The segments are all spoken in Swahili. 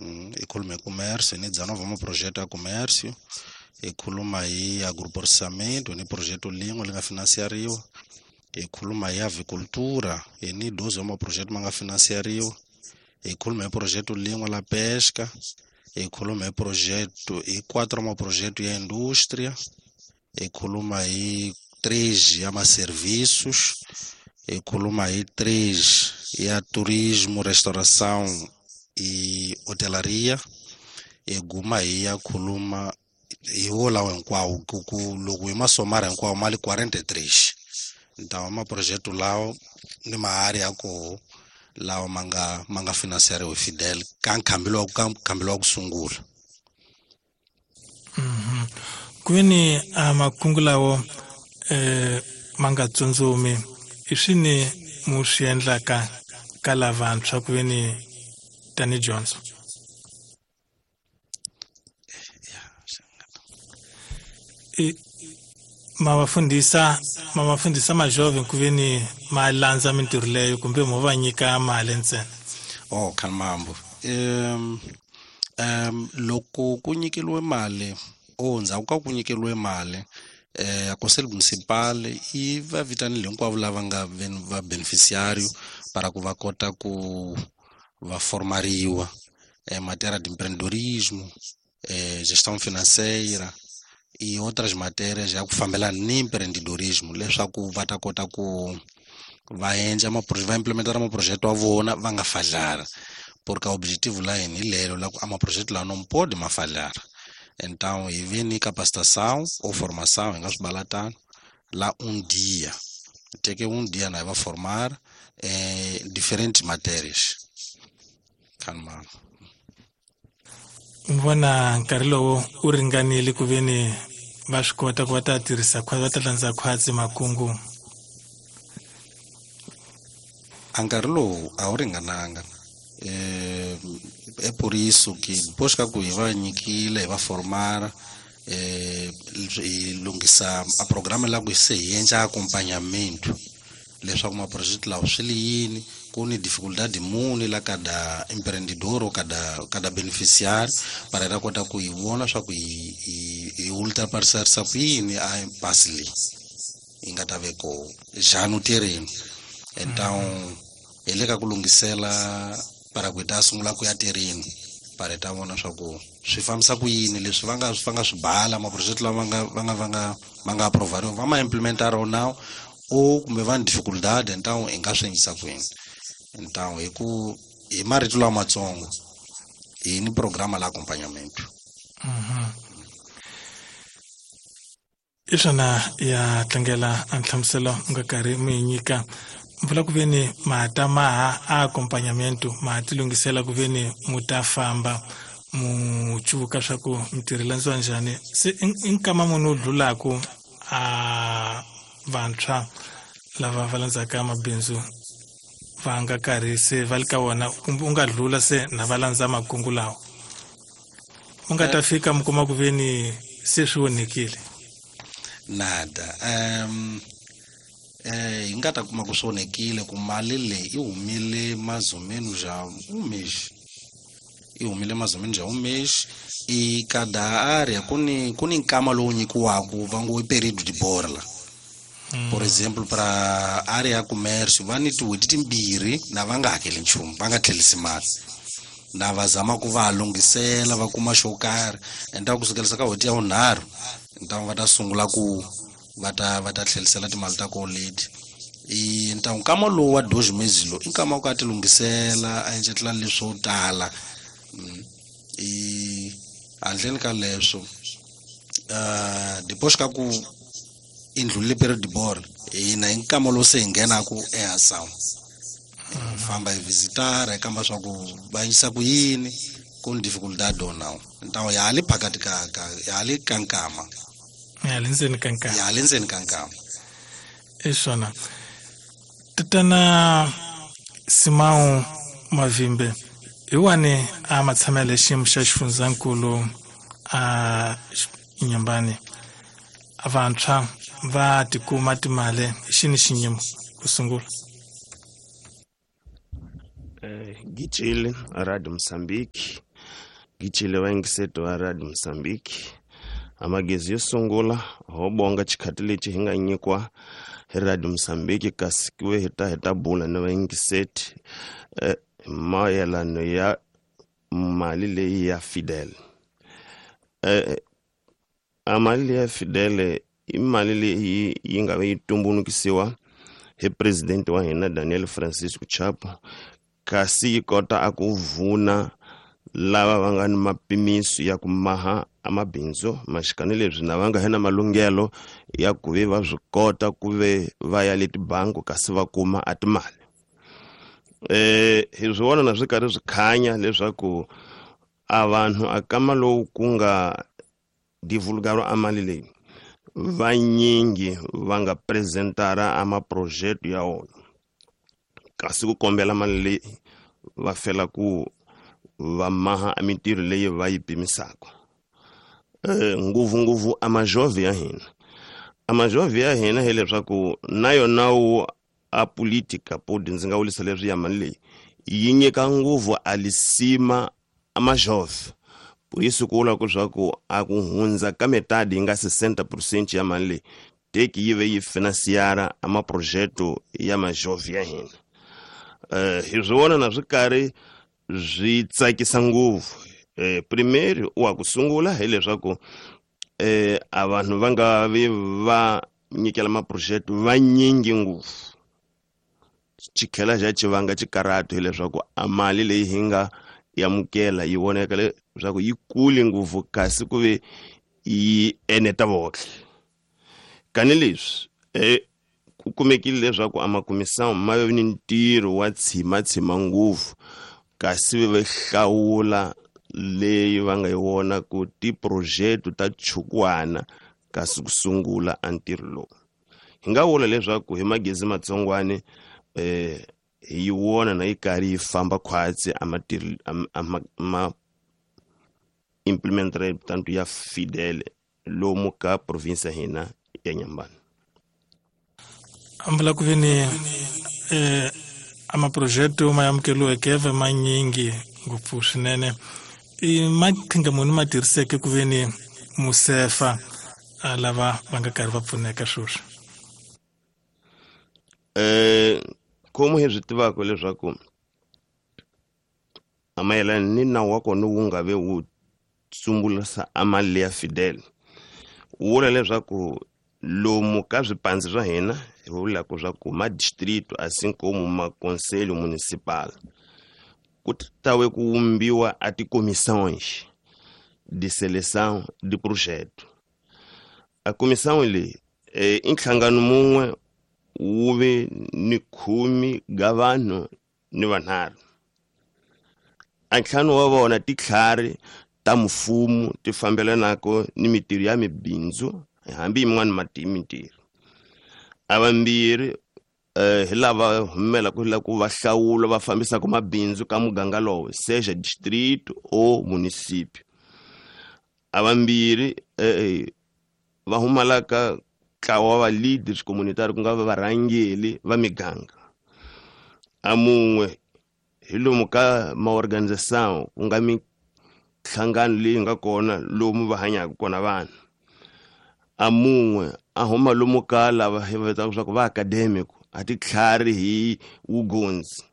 ikhuluma comércio, ni 19 amaprojeto a comércio, ikhuluma aí agro processamento, ni projeto lingo linga financiariwa, ikhuluma aí avicultura, ni 12 amaprojeto manga financiariwa, ikhuluma aí projeto lingo la pesca, ikhuluma aí projeto e 4 amaprojeto ya indústria, ikhuluma aí 3 ama serviços, ikhuluma aí 3 ya turismo, restauração e hotelaria, guma aí ya khuluma iwola hinkwawo loko hi masomara hinkwawo mali 43. Então uma projeto lawo ni maárea ko lawo manga financiariwa Fidel kankhambilo ku sungula. Kwini makungu lawo manga tsundzumi iswini mushiendlaka ka lavantshwa kwini tani dyondzo. Mavafundisa majovem kuveni malandza mintirho leyo kumbe mo va nyika mali ntsena. Khalmambo loko ku nyikeliwe mali ndzhaku ka ku nyikeliwe mali Conselho Municipal e va vitanile hinkwavo lava nga va beneficiário para ku va kota ku va formariwa matéria de empreendedorismo, gestão financeira e outras matérias já ku fambelana ni empreendedorismo leswaku va ta kota ku va endla va implementar projeto wa vona va nga falhara, porque o objetivo lá é lelo lá projeto lá não pode ma falhar. Então, e vem capacitação ou formação em Asbalatano lá dia. Até que dia nós vamos formar diferentes matérias. Calma. Vona nkarhi lowu u ringanile ku veni va swi kota ku va ta tirhisa va ta landza khwatsi makungu. Nkarhi lowu a wu ringananga. É por isso que depois que hi va nyikile hi va formar hi lunghisa a programa la ku se hi endla acompanhamento leswaku maprojeto lawa swi li yini, ku ni dificuldade muni la kada empreendedor ou kada beneficiário para ela kota ku hi vona swa ku hi ultrapassarisa ku yini a impasse leyi hi nga ta veko já no terreno. Então ele ka ku lungisela para ku ta sungula ku ya terreno para ta vona swa ku swi fambisa ku yini leswi va nga swi bala maprojeto lama va nga aprovariwa va ma implementar now ou kumbe va ni dificuldade então hi nga swi endlisa ku yini. Então hi marito lamatsongo hi ni programa la acompanhamento. Iswona ya tlangela anhlamuselo nga karhi mi nyika mvula ku veni mata maha a acompanhamento ma tilungisela ku veni muta famba mu chuka swa ku mitirhela ndzwa njhani se inkama munhu dlulaku a vantshwa lava va landzaka mabindzu va nga karhi se va le ka wona kumbe u nga dlula se na va landza makungu lawa u nga ta fika mi kuma ku veni se swi onhekile nada. Hi nga ta kuma ku swi onhekile ku mali leyi i humile mais ou menos já mês. I humile mais ou menos já mês e cada área ku ni nkama lowu nyikiwaku va ngo i período de borla. Por exemplo, para área ya comércio va ni tin'hweti timbirhi na va nga hakeli nchumu va nga tlhelisi mali na va zama ku va lungisela va kuma xo karhi enta kusukelisa ka n'hweti ya vunharhu então va ta sungula ku va ta tlhelisela timali ta ko leti então nkama lowu wa 12 meses lo i nkama ku a ti lungisela a endletela leswo tala handleni ka leswo depois ka ku indlulile period de borla hina hi nkama lowu se hi nghenaku eHasawu famba hi visitara hi kamba swa ku va yisa ku yini ku ni difficultad now então hi hali phakati ka hali ka nkama yale ndzeni ka nkama yale ndzeni ka nkama iswona tatana Simão Mavimbe hi wani a matshamele xiyimo xa xifundzhankulu a Nyambani avantshwa va tikuma timali hi xini xiyimo ku sungula Gitshile Radio Mozambique gicile vaingiseto va Radio Mozambique. Amagezi yo sungula ho bonga chikhati lexi hi nga nyikiwa hi Radio Mozambique kasi kuve heta bula na vaingiseti mayelano ya mali leyi ya Fidel. A mali leyi ya Fidel i mali leyi yi nga yi tumbunukisiwa hi president wa hina Daniel Francisco Chapo kasi yi kota a ku vhuna lava va nga ni mapimiso ya ku maha amabindzu maxikani leswi na va nga hena malunghelo ya ku ve va swi kota ku ve va ya le tibangi kasi va kuma a timali. Hi swi vona na swi karhi swi khanya leswaku a vanhu a kama lowu ku nga divulgaro a mali leyi vanyingi va nga presentara a maproject ya wona kasi ku kombela mali leyi va fela ku va maha a mintirho leyi va yi pimisaka. Nguvunguvu a majove ya hina hi leswaku na yona a politika podi ndzi nga wulisa leswi ya mali leyi yi nyika nguvu alisima a majove polisi ku vula ku swaku a ku hundza ka metade yi nga 60% ya mali leyi teki yi ve yi financiara a maprojecto ya majove ya hina. Hi swi vona na swi karhi swi tsakisa nguvu. Primeri wa ku sungula hi leswaku a vanhu va nga vi va nyikela maproject vanyingi nguvu chikhela ja chivanga chikaratu hi leswaku a mali leyi hi nga yamukela yi voneka leswaku yi kule nguvu kasi ku ve yi eneta votlhe. Kani leswi ku kumekile leswaku amakumisano ma ve ni ntirho wa tshima nguvu kasi ve hlawula leyi va nga yi vona ku ti project ta chukwana kasi ku sungula a ntirho lowu. Hi nga vula leswaku hi magezi matsongwane hi wona na yi karhi yi famba khwatsi ma implementare tanto ya Fidel lomu ka province hina ya Nyambani. Ambula ku veni amaprojecto ma yamukeliweke ve manyingi ngopfu swinene i makhinga muni ma tirhiseke ku veni musefa lava va nga karhi va pfuneka sweswi. Komu hi swi tivaka leswaku a mayelana ni nawu wa kona wu nga ve wu sumbulisa a mali ya Fidel wu vula leswaku lomu ka swipandzi swa hina hi vula ku swa ku ma distrito assim como ma conselho municipal ku tawe ku vumbiwa a tikomissões de seleção de projeto. A comissão leyi i nhlangano mun'we wu ve ni 10 ga vanhu ni vanharhu. A ntlhanu wa vona titlhari ta mfumo ti fambelanako ni mitirho ya mibindzu hambi yin'wana mintirho. A vambirhi hi lava humela ku va hlawula va fambisa ku mabindzu ka muganga lowo seja distrito o municipio. A vambirhi va humalaka ntlawa wa leaders communitary ku nga va varhangeli va miganga. A mun'we hi lomu ka maorganização ku nga minhlangano leyi nga kona lomu va hanyaka kona vanhu. A mun'we a huma lomu ka lava hi vetaka swa ku va academic a titlhari hi vugonzi.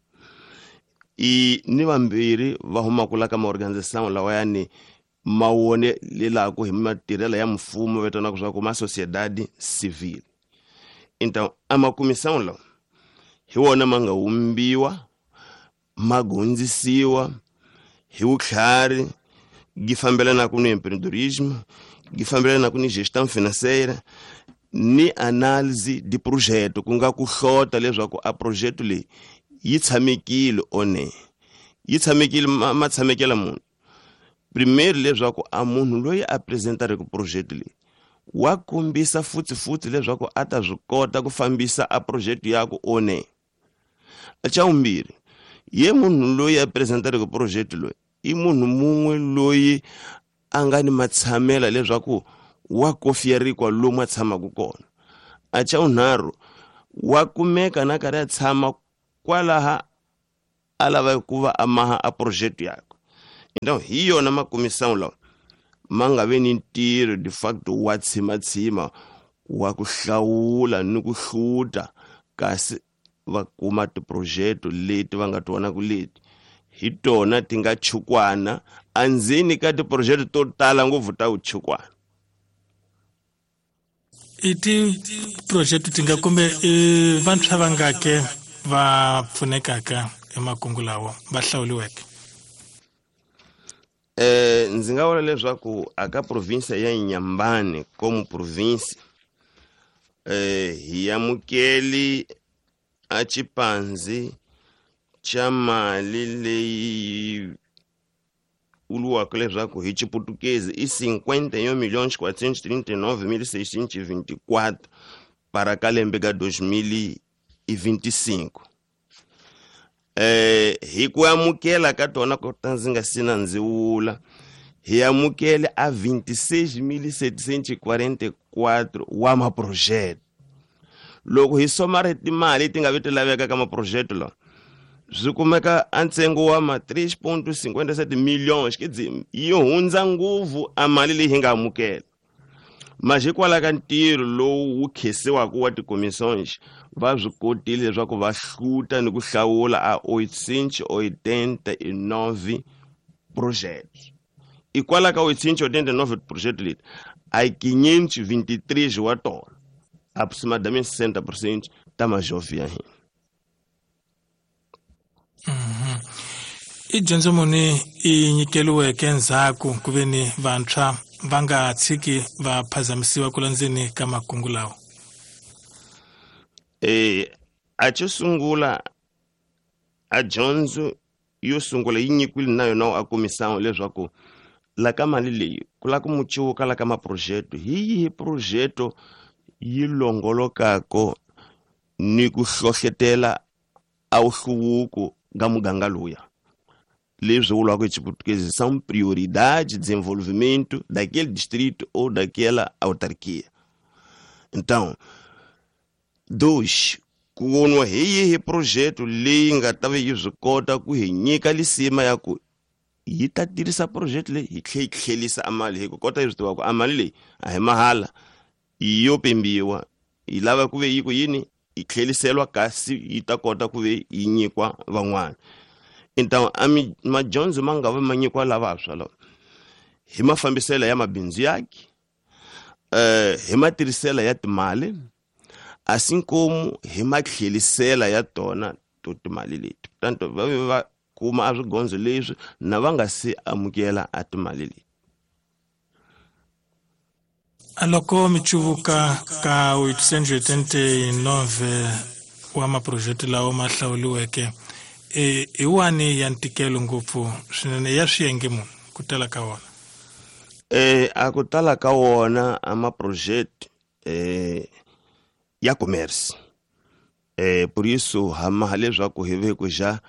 Ni vambirhi va huma kula ka maorganização lawa yani mawone lelako hi matirhela ya mfumo vetanaka swa ku ma sociedade civil. Então a makomissão lawa hi wona ma nga humbiwa ma gondzisiwa hi vutlhari gi fambelana ku ni empreendedorismo gi fambelana ku ni gestão financeira ni análise de projeto ku nga ku hlota leswaku a projeto leyi yi tshamekile one yi tshamekile ma tshamekela munhu. Primeiro leswaku a munhu loyi a presentare ku projeto leyi wa kombisa futhi leswaku a ta swi kota ku fambisa a projeto yako one. A cha vumbirhi ye munhu loyi a presentare ku projeto loyi i munhu mun'we loyi a nga ni matshamela leswaku wa kofiyerikwa lomu a tshamaka kona. A cha vunharhu wa kumeka na karhi a tshama kwalaha a lava ku va a maha a projeto yako. Então hi yona makomissão lawa ma nga ve ni ntirho de facto wa tshimatshima wa ku hlawula ni ku hluta kasi va kuma tiprojekto leti va nga tona ku leti hi tona ti nga chukwana andzeni ka tiprojekto to tala ngopfu ta uchukwana. Iti project ti nga kumbe vantshwa vangake va pfunekaka emakungu lawo va hlawuliweke? Ndzi nga vula leswaku aka province ya Inhambane como province hi amukeli a chipanzi cha mali leyi uluwaka leswaku hi chiputukezi i 51.439.624 para kalembe ka 2025. Hi ku amukela ka tona ko ta ndzi nga sina ndzi vula hi amukele a 26.744 wa maprojekto. Loko hi somare timali ti nga ve ti laveka ka maprojekto lawa byi kumeka a ntsengo wa ma 3.57 milhões, quer dizer yi hundza nguvu a mali leyi hi nga amukela. Mas hikwalaho ka ntirho lowu wu khesiwaka wa tikomissões va swi kotile leswaku va hluta ni ku hlawula a 889 projetos. Hikwalaho ka 889 projetos leti a 523 wa tona, aproximadamente 60% ta majority ya hina. I dyondzo muni i nyikeliweke ndzhaku ku ve ni vantshwa va nga tshiki va phazamisiwa ku landzeni ka makungu lawa? A xo sungula a dyondzo yo sungula yi nyikiwile na yona a komissão leswaku la ka mali leyi ku la ku muchiwuka la ka maprojekto hi yihi projeto yi longolokako ni ku hlohletela a uhluvuko ga muganga luya. Leswi vulaka hi chiputukezi são prioridades de desenvolvimento daquele distrito ou daquela autarquia. Então, 2, ku voniwa hi yihi projeto leyi nga ta va yi swi kota ku hi nyika lisima ya ku yi ta tirhisa projeto leyi hi tlhe yi tlhelisa a mali hi ku kota hi swi tiva ku a mali leyi a hi mahala yo pembiwa yi lava ku ve yi ku yini yi tlheliselwa kasi yi ta kota ku ve yi nyikwa van'wana. Então madyondzo ma nga va ma nyikiwa lavantshwa lawa hi mafambiselo ya mabindzu yaki, hi matirhiselo ya timali, assim como hi matlhelisela ya tona to timali leti. Tanto va ve va kuma a swigondzo leswi na va nga se amukela a timali leti. Loko mi chuvuka ka 889 wa maprojekti lawa ma hlawuliweke, i wani ya ntikelo ngopfu swinene ya swiyenge munhu ku tala ka wona? A ku tala ka wona a maprojekti ya comércio. Por isso hamaha leswaku hi ve ku ja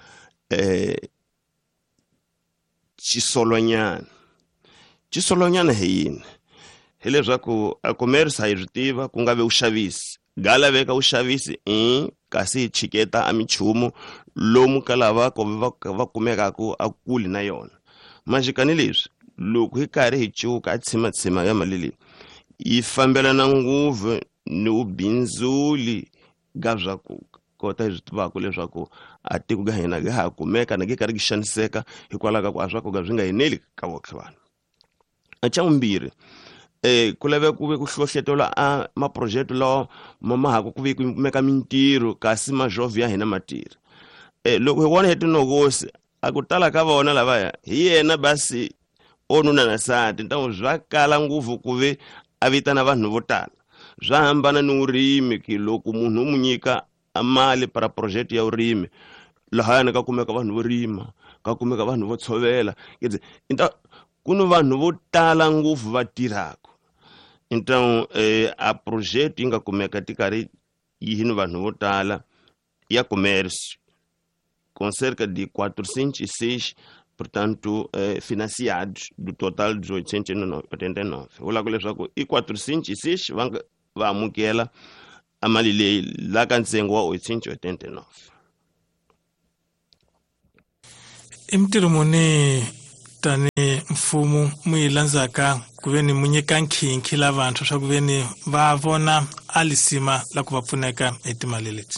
xisolonyana hi yini hi leswaku a comércio hi swi tiva ku nga ve uxavisi ga laveka uxavisi kasi hi chiketa a minchumu lomu ka lava va kumekaku a kule na yona. Maxikani leswi loko hi karhi hi cuka a tshimatshima ya mali leyi yi fambelana nguvu ni ubindzuli ga swaku kota hi swi tivaka leswaku a tiko ga hina ga ha kumeka na ge karhi ki xaniseka hikwalaho ka ku a swakuga swi nga eneli ka votlhe vanhu. A xa vumbirhi ku laveka ku ve ku hlohletela a maprojekto lawa ma haku ku ve ku kumeka mintirho kasi majovhi ya hina matirhi. Loko hi vona hi tinokosi a ku tala ka vona lavaya hi yena basi onuna na nsati, ntawo bya kala nguvu ku ve a vitana vanhu vo tala. Bya hambana ni urimi ki loko munhu mu nyika a mali para project ya urimi lahayani ka kumeka vanhu vo rima, ka kumeka vanhu vo tshovela, ku ni vanhu vo tala nguvu va tirhaka. Então a projeto yi nga kumeka ti karhi yi ni vanhu vo tala ya comércio com cerca de 406, portanto, financiados do total de 889. Vula ku leswaku i 406 va amukela a mali leyi la ka ntsengo wa 889. I mintirho muni tani mfumo mu yi landzaka ku ve ni mu nyika nkhinkhi la vantshwa swa ku ve ni va vona alisima la ku va pfuneka hi timali leti.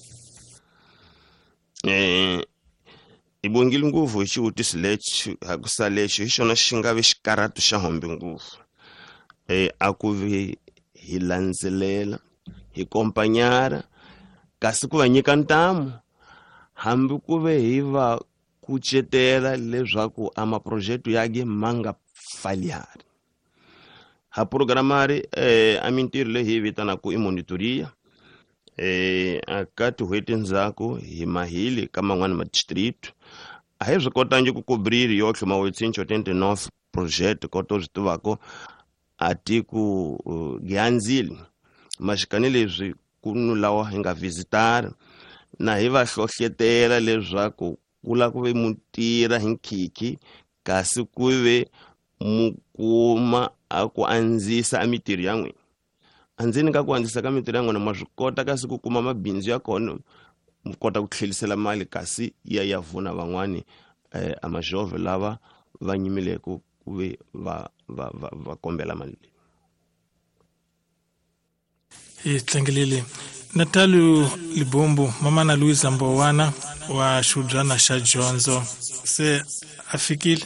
Hi bongile ngopfu hi xivutiso lexi hakusa lexi hi xona xi nga ve xikarhatu xa hombe ngopfu. A ku ve hi landzelela hi kompanyara kasi ku va nyika ntamu hambi ku ve hi va kucetela leswaku amaprojektu yake ma nga faliyari. Ha programari a mintirho leyi hi vitanaka i monitoria aka tin'hweti ndzhaku hi mahile ka man'wani madistrict a hi swi kotangi ku kobriri yotlhe mawetsincho 29 project ko to swi tivako a tiku gianzile maxikani leswi ku nulawa hi nga visitar na hi va hlohlotela leswaku ku la ku ve mutirha hi nkhikhi kasi ku ve mukuma a ku andzisa a mitirho ya n'wina. Andzeni ka ku andzisa ka mitirho ya n'wina ma swi kota kasi ku kuma mabindzu ya kona mu kota ku tlhelisela mali kasi ya vuna van'wani amajove lava va nyimileko ku ve va kombela mali. Hi tlangelile Natalu Libombo, mama na Luisa Mbowana wa Shudrana xa dyondzo se afikile.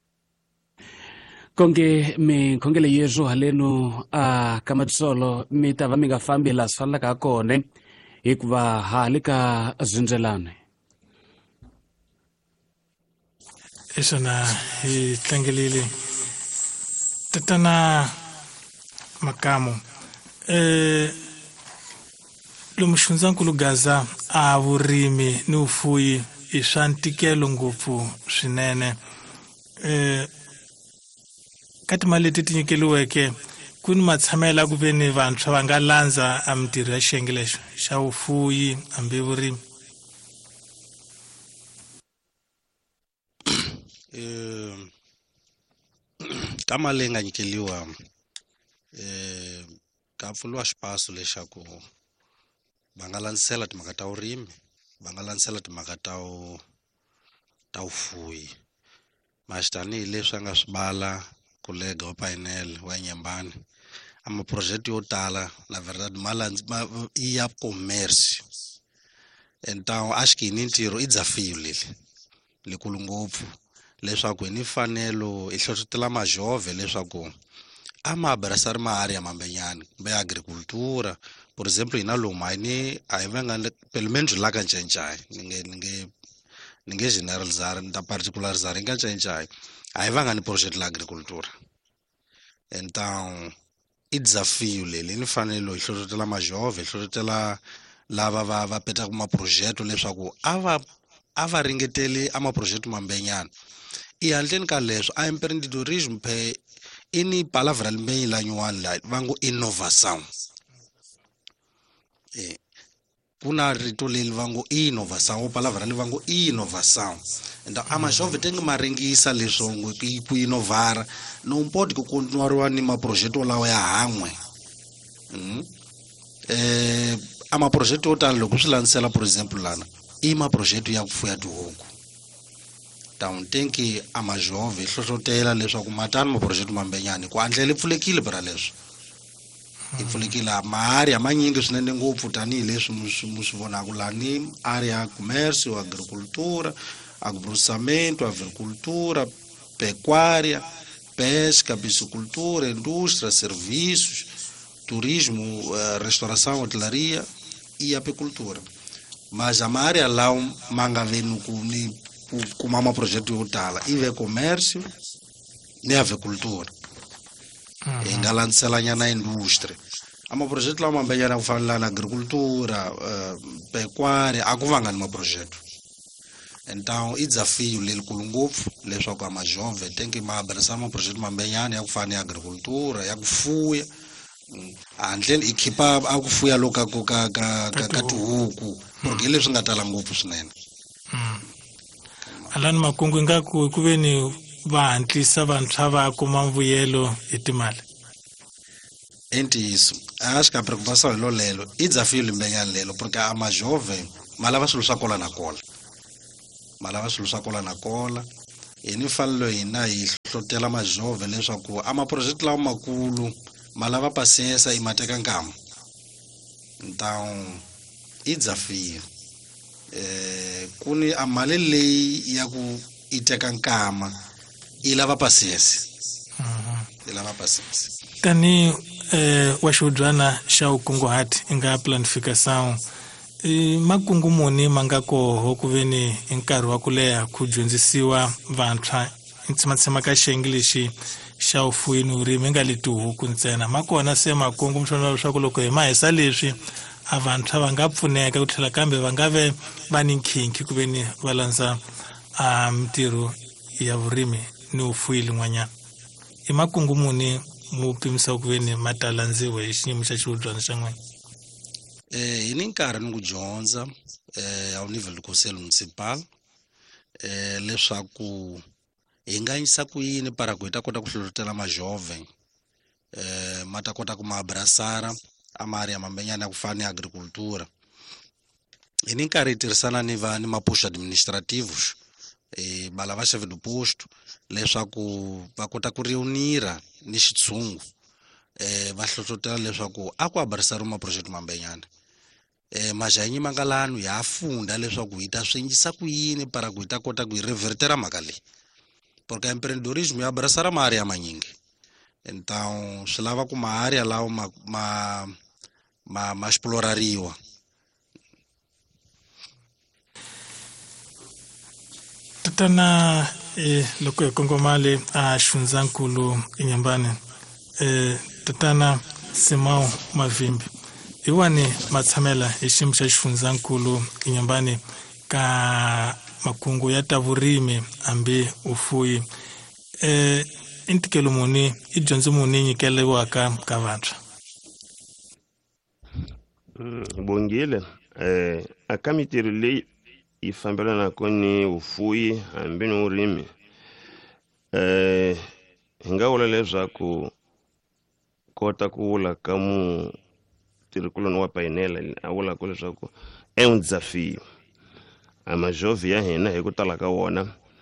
Konge mi khongele yezu halenu a kamatsolo mi ta va mi nga fambi la sifalaka kone hikuva hali ka zinzelane. Isona hi tlangelile tatana Makamo lomu xifundzankulu Gaza a vurimi ni vufuwi i swa ntikelo ngopfu swinene. Ka timali leti ti nyikeliweke ku ni matshamela ku ve ni vantshwa va nga landza a mitirho ya xiyenge lexo xa vufuwi hambi vurimi. Ka mali leyi nga nyikeliwa ka pfuriwa xipaso lexaku va nga landzisela timhaka ta vurimi, va nga landzisela timhaka ta vufuwi. Maxi tanihileswi a nga swi bala kolega wa Pioneer wa Nyembani, amaprojekti yo tala la verdad i ya commerce. Então acho que ni ntirho i desafio lekulu ngopfu leswaku hi ni mfanelo i hlohlotela majove leswaku a ma tirhisa ma area mambenyana kumbe agricultura. Por exemplo hina lomu a hi venga pelo menos la ka Ncencai ni nge generalizar ni ta particularizar hi nga Ncencai a hi vanga ni project la agricultura. Então i desafio ni mfanelo hi hlohlotela majove, hi hlohlotela lava va petaka maprojekto leswaku a va ringeteli amaprojekto mambenyana. I handleni ka leswo a empreendedorismo phe ini palavra limbeyi la nyuwani la vangu inovação. Kuna rito leli vangu inovação o palavra li vangu inovação. Então amajove tem que maringisa leswo ku inovara não pode ku continuar ni maprojekto lawa ya hamwe. Amaprojekto otala loko swi landzisela por exemplo lana i maprojekto ya kufuya tihuku. Então tem que amajove hlohlotela leswaku matani maprojekto mambenyana ku andlela pfulekile para leswo. I pfulekile maarea manyingi swinene ngopfu tanihileswi mu swi vonaka lani area ya comércio, agricultura, agroprocessamento, agricultura, pecuária, pesca, piscicultura, indústria, serviços, turismo, restauração, hotelaria e apicultura. Mas a área lá manga vendo com uma projeto yo tala i ve comércio ni avicultura. Hi nga landzisela nyana industria. Amaprojekto lawa mambenyana ku fana na agricultura, pecuária a ku vanga ni maprojekto. Então i desafio lelikulu ngopfu leswaku amajove tem que matirhisa maprojekto mambenyana ya ku fana ya agricultura, ya kufuya. Handle i khipa a kufuya loka ka tihuku porque leswi nga tala ngopfu swinene. Alani makungu nga ku ve ni va hantlisa vantshwa va kuma mbuyelo hi timali. Entiso acho que a preocupação é lelo i desafio limbenyana lelo porque amajove malava swilo swa kola na kola. Malava swilo swa kola na kola ni mfanelo hina hi hlotela majove leswaku amaprojekti lawa makulu ma lava pasiensa i mateka nkama. Então i dzafile kuni a mali leyi ya ku i teka nkama i lava pasiensa. I lava pasiensa. Tani wa xihubyana xa ukunguhati i nga planificação makungu muni ma nga koho ku veni hi nkarhi wa ku leha ku dyondzisiwa vantshwa i tshematsema ka xienglishi xa ufuyi ni vurimi nga le tihuku ntsena ma kona se makungu mixona leswaku loko hi ma hisa leswi a vantshwa va nga pfuneka ku tlhela kambe va nga ve va ni nkhinkhi ku veni va landza mintirho ya vurimi ni ufuyi lin'wanyana. I makungu muni mu pimisa ku veni ma ta landziwa hi xiyimo xa xihubyana xa n'wina? Hi ni nkarhi ni ku dyondza a nível do conselho municipal leswaku hi nga yisa ku yini para ku hi ta kota ku hlohlotela majove ma ta kota ku ma abrasara a maárea mambenyana ya ku fana ni agricultura. Hi ni nkarhi hi tirhisana ni maposto administrativos va lava chef de posto leswaku va kota ku reunira ni xitshungu va hlohlotela leswaku a ku abarisariwa maprojekti mambenyana. Majanyi mangalano ya funda leswaku hi ta swendlisa ku yini para ku hi ta kota ku hi revertera mhaka leyi porque empreendedorismo ya abrasara maárea manyingi. Então swi lava ku maárea lawa ma explorariwa. Tatana loko hi kongomale a xifundzankulu eNyambane tatana Simão Mavimbi hi wani ma tshamela hi xiyimo xa xifundzankulu eNyambane ka makungu ya ta vurimi hambi ufuyi i ntikelo muni i dyondzo muni nyikeliwaka ka vantshwa? Bongile aka mintirho leyi yi fambelanaka ni ufuyi hambi ni vurimi hi nga vula leswaku kota ku vula ka mutirhikuloni wa payinela a vulaka leswaku un desafio a majove ya hina hi ku tala ka wona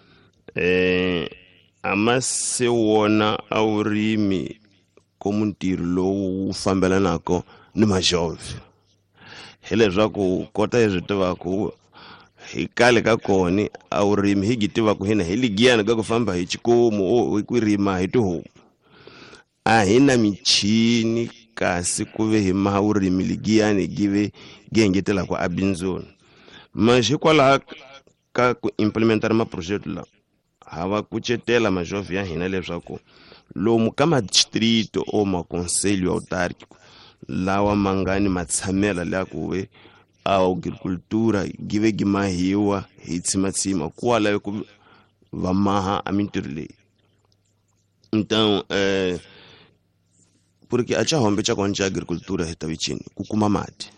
a ma se wona a vurimi como ntirho lowu fambelanaka ni majove hi leswaku kota hi swi tivaku hi kale ka koni a vurimi hi gitivaku hina hi ligiyani ka ku famba hi xikomu hi ku rima hi tihomu a hina michini kasi ku ve hi maha vurimi ligiyani give gengetela ku abindzoni mas hikwalaho ka ku implementara maprojekti lawa hava kucetela majove ya hina leswaku lomu ka madistrito o maconselho autárquico lawa mangani matshamela la ku ve a agricultura give gimahiwa hi tsimatsima kwala ku va maha a mintirho leyi. Então porque a chahombe cha kona cha agricultura hi ta vichini ku kuma mati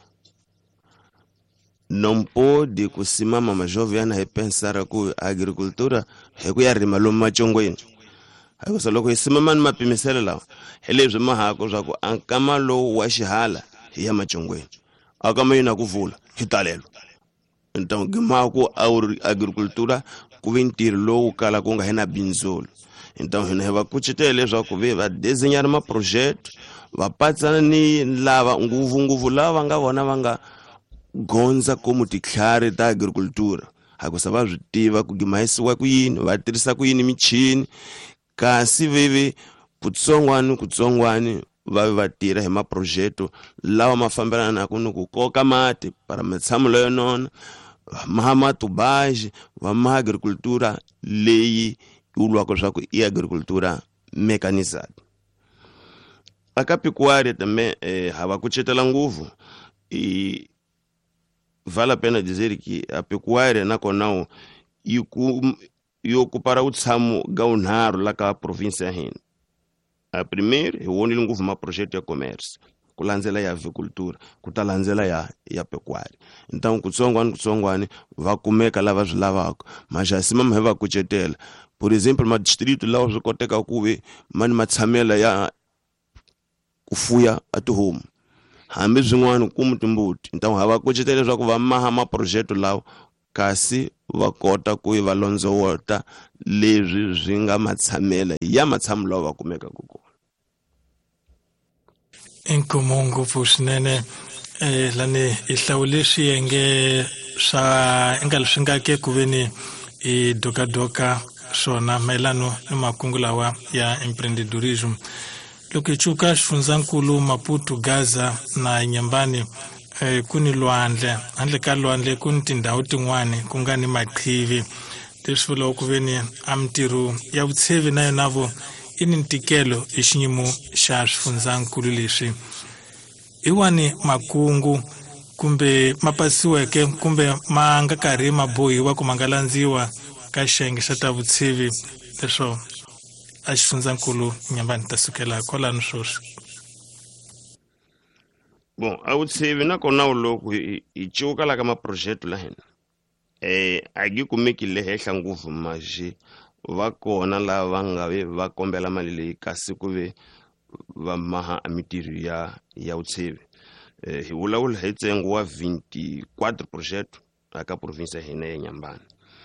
non pode ku simama majove yana hi pensara ku agricultura hi ku ya rima lomu machongweni hayi ku loko hi simama ni mapimiselo lawa hi leswi mahaka swa ku ankama lowu wa xihala hi ya machongweni akama yina ku vula hi talelo. Então gimaku agricultura ku ve ntirho lowu kala ku nga hina bindzolo. Então hina hi va kucetela leswaku ve va desenyana maproject va patsana ni lava nguvunguvu lava nga vona va nga gondza como titlhari ta agricultura hakusa va swi tiva ku gimahisiwa ku yini va tirhisa ku yini michini kasi veve kutsongwani va tirha hi maprojekto lawa ma fambelana ni ku koka mati para matshamelo yo nona maha matubaji va maha agricultura leyi ulwaka swa ku i agricultura mechanizada. Aka pecuária também hava kucetela nguvu vale a pena dizer que a pecuária na conau e ocupar o tsamo gaunaro lá ka província hin. A primeiro eu onde nguvu ma projeto ya comércio kulandzela ya avicultura kutalandzela ya pecuária. Então kutsongwani va kumeka lava swi lavaka mas acima ma va kucetela por exemplo ma distrito lá swi koteka ku ve mani matshamela ya kufuya a tihomu hambi zwin'wana ku mutimbuti. Então hava kucetela leswaku va maha maprojekto lawa kasi va kota ku va londzowota leswi swi nga matshamela ya matshamelo lawa va kumekaka kona. Inkomu ngopfu swinene lani hi hlawule swiyenge swa nga leswi nga ke ku veni hi dokadoka swona mayelano ni makungu lawa ya empreendedorism. Loko hi cuka xifundzankulu Maputo, Gaza na Nyambani ku ni lwandle, handle ka lwandle ku ni tindhawu tin'wani ku nga ni maqhivi, leswi vulaku ku veni a mintirho ya vutshevi na yonavo i ni ntikelo hi xiyimo xa swifundzankulu leswi. Hi wani makungu kumbe ma pasiweke kumbe ma nga karhi ma bohiwa ku ma nga landziwa ka xiyenge xa ta vutshevi leswo a xifundzankulu Nyambani ta sukela kwalano swoswi? Bon, a vutshevi na kona loko hi cuka la ka maproject la hina a gi kumeki le henhla ngopfu maji va kona lava nga ve va kombela mali leyi kasi ku ve va maha a mintirho ya vutshevi. Hi vulavula hi ntsengo wa 24 project aka province ya hina ya Nyambani.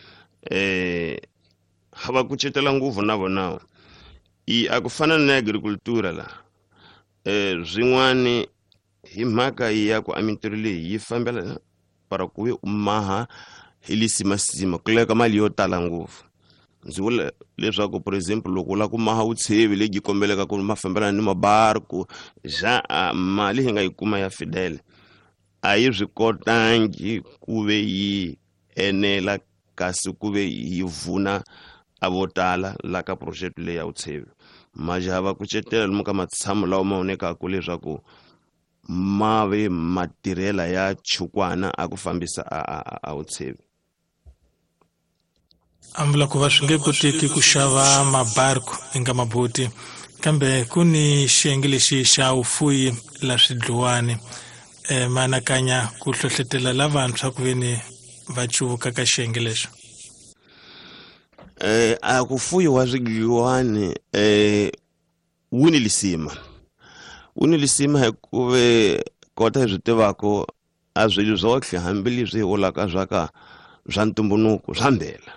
Va kucetela ngopfu na vona a ku fana na agricultura la zwin'wani hi mhaka ya ku a mintirho leyi yi fambela para ku ve maha hi lisimasima ku leka mali yo tala ngopfu. Ndzi vula leswaku for example loko u lava ku maha vutshevi leyi kombeleka ku ma fambelana ni mabarku mali hi nga yi kuma ya Fidel a yi swi kotangi ku ve yi enela kasi ku ve yi vuna a vo tala la ka project leyi ya vutshevi. Majaha va kucetela lomu ka matshamo lawa ma vonekaka leswaku ma ve matirhela ya chukwana a ku fambisa a vutshevi. Ambula ku va swi nge koteki ku xava mabarku eka maboti, kambe ku ni xiyenge lexi xa vufuyi la swidluwani. Ma anakanya ku hlohlotela lavantshwa ku veni va cuvuka ka xiyenge lexo? A ku fuyiwa swidluwani wu ni lisima hi ku ve kota hi swi tivako a swilo swotlhe hambi leswi hi vulaka swa ntumbuluko swa mbela.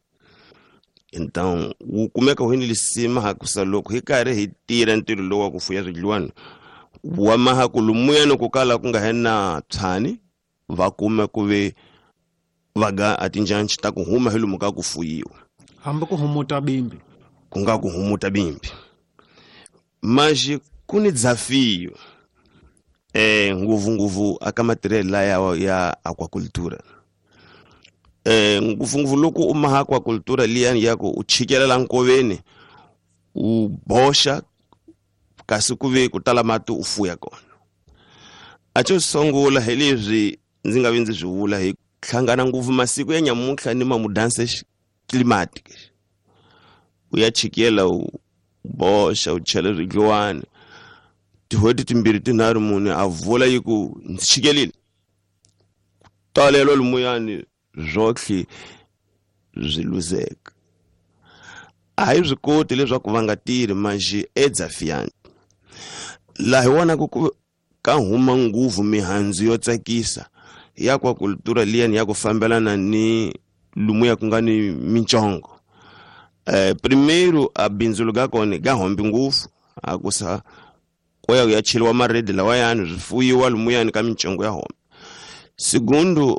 Então wu kumeka wu ni lisima hakusa loko hi karhi hi tirha ntirho lowu wa ku fuya swidluwani wa maha ku lumuyani ku kala ku nga hena tshani va kuma ku ve va ga a tinjanci ta ku huma hi lomu ka ku fuyiwa hambi ku humuta bimbi ku nga ku humuta bimbi. Maji ku ni dzafiyo nguvunguvu aka matirhelo lawa ya aquacultura. Nguvunguvu loko u maha aquacultura liyani ya ku u chikelela nkoveni u boxa kasi ku ve ku tala mati u fuya kona. A xo sungula hi leswi ndzi nga ve ndzi swi vula hi hlangana ngopfu masiku ya nyamuntlha ni mamudanse climatic. U ya chikela u boxa u chela swidluwani tihoti timbirhi tinharhu munhu a vula yi ku ndzi chikelile talelo lumuyani zotlhe byi luzeka. A hi swi koti leswaku va nga tirhi maji edzafiyani laha hi wona ku ka huma nguvu mihandzu yo tsakisa ya aquacultura liyani ya ku fambelana ni lumuya ku nga ni mincongo. Primeiro a bindzu ka kona ga hombi nguvu akusa ko ya chiliwa maredi lawa yani swifuyiwa lumuyani ka mincongo ya hombi. Segundo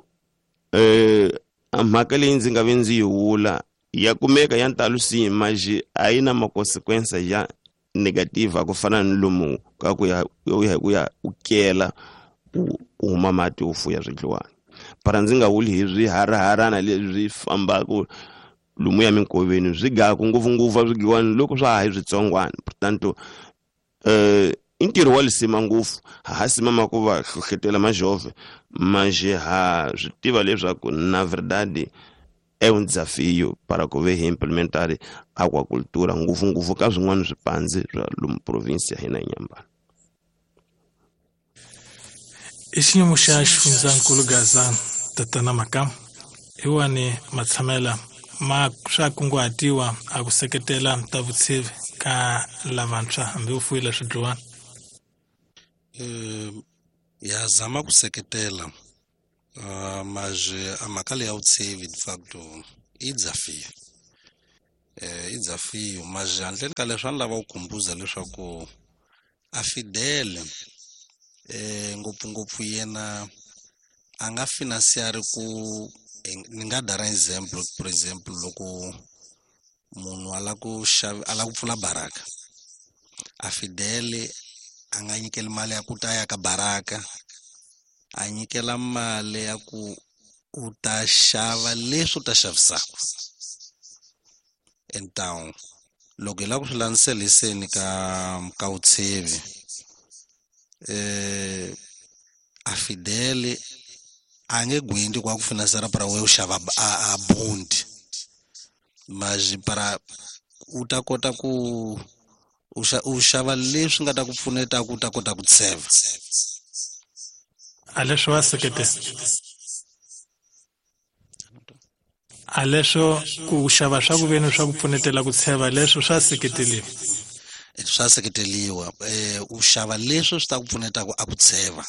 a mhaka leyi ndzi nga ve ndzi yi vula ya kumeka ya ntalusiyi maji a yi na makonsekwensa ya negative ku fana ni lomu ka ku ya u kela u huma mati u fuya swidluwani. Para ndzi nga vuli hi swiharaharana leswi fambaka lomu ya minkoveni swi gaku nguvunguvu swidluwani loko swa ha hi switsongwana. Portanto i ntirho wa lisima ngopfu ha simama ku va hlohlotela majove maji ha swi tiva leswaku na verdade un desafio para ku ve hi implementare aquacultura nguvunguvu ka swin'wana swipandzi swa lomu province ya hina ya Nyambani. I xiyimo xa xifundzankulu Gaza tatana Makam hi wani matshamela ma swa kunguhatiwa a ku seketela ta vutshevi ka lavantshwa hambi u fuyile swidluwani? Ya zama ku seketela mas a mhaka leyi ya vutsevi de facto i desafio i desafio mas handleni ka leswi a ni lava ku khumbuza leswaku a Fidele ngopfungopfu yena a nga finansiari ku ni nga dara example for example loko munhu ala ku pfula baraka a Fidele a nga nyikeli mali ya ku ta ya ka baraka a nyikela mali ya ku u ta xava leswi u ta xavisaka in town loko hi la ku swi landzeleriseni ka vutsevi a Fidele a nge gwendi kwa ku finansera para we u xava a bondi mas para u ta kota ku u xava leswi nga ta ku pfuneta ku ta kota ku tseva a leswo wa sekete a leswo ku xava swa ku veni swa ku pfunetela ku tsheva leswo swa seketeliwa u xava leswi swi ta ku pfuneta ku a ku tsheva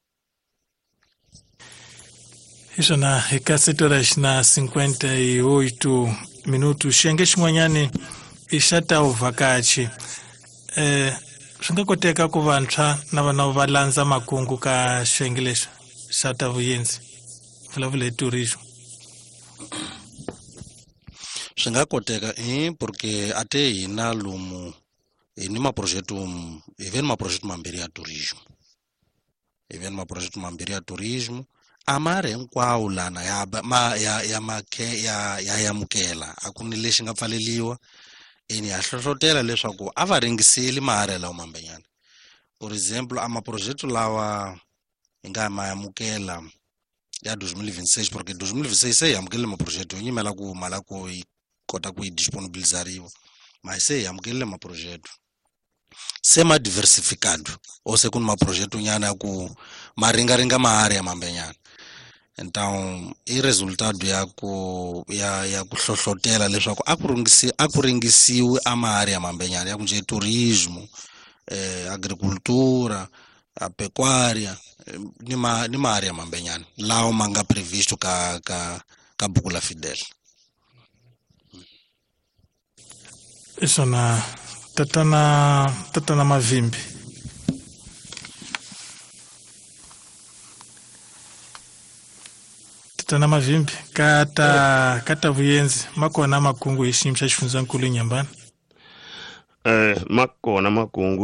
hi swona hi ka setora xina 58 minutu xiyenge xin'wanyani i xa ta uvhakachi swi nga koteka ku vantshwa na vana va landza makungu ka xiyenge lexi xa ta vuyenzi vulavula hi turismo swi nga koteka porque ate hina lomu hi ni maprojekto hi ve ni maprojekto mambirhi ya turismo a ma ri hinkwawo lana ya yamukela a ku ni lexi nga pfaleliwa eni ya hlohlotela leswaku a va ringiseli mahari lawa mambenyana for example a maprojekto lawa hi nga ma yamukela ya 2026 porque 2026 se hi yamukele maprojekto yo nyimela ku mala ku yi kota ku yi disponibilizariwa mas se hi yamukele maprojekto se ma diversificado o se ku ni maprojekto nyana ya ku ma ringaringa mahari ya mambenyana então i resultado ya ku hlohlotela leswaku a ku ringisiwi a mahari ya mambenyana ya ku nje turismo agricultura a pecuária ni mahari ya mambenyana lawa ma nga previsto ka buku la Fidele iswona tatana Mavimbi tatana Mavimbi kata vuyenzi makona makungu hi xiyimo xa xifundzankulu Nyambani makona makungu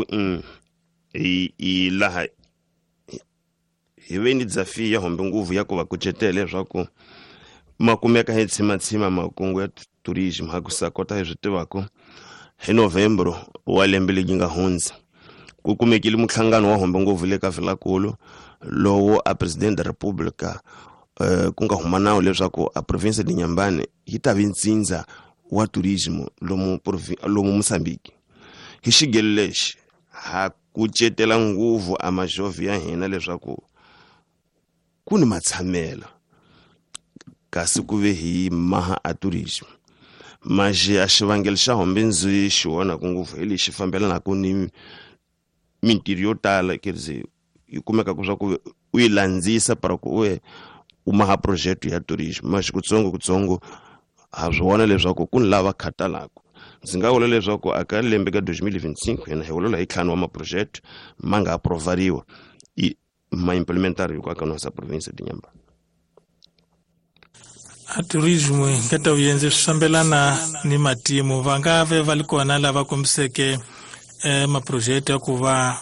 i laha hi ve ni desafio ya hombe nguvu ya ku va kucetela leswaku ma kumeka hi tshimatshima makungu ya turismo ha ku sa kota hi swi tivako hi November wa lembe leyi nga hundza ku kumekile muhlangano wa hombe nguvu le ka Vilakulu lowo a president da republica ku nga huma nawu leswaku a province de Nyambane yi ta vintsindza wa turismo lomu Mozambique hi xigelo lexi ha kucetela nguvu a majovi ya hina leswaku ku ni matshamela kasi ku ve hi maha a turismo maji a xivangelo xa hombe ndzi xi vona ku nguvu hi lexi fambelanaka ni mintirho yo tala kerze yi kumeka ku swa ku u yi landzisa para ku u maha project ya turismo maji kutsongo ha swi vona leswaku ku ni lava khatalaka ndzi nga vula leswaku aka lembe ka 2025 hina hi vulola hi ntlhanu wa maproject ma nga aprovariwa ma implementari kwa ka nosa province de Nyambane a turismo ka ta vuyenzi swi fambelana ni matimu va nga ve va li kona lava kombiseke maproject ya ku va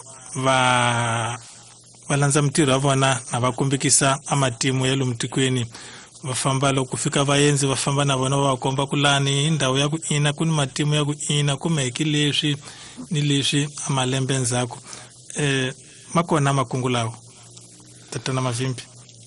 landza mintirho ya vona na va kombekisa a matimu ya lomu tikweni va famba loko ku fika vayenzi va famba na vona va komba ku lani ndhawu ya ku ina ku ni matimu ya ku ina kumeki leswi ni leswi a malembe ndzhaku ma kona makungu lawa tatana Mavimbi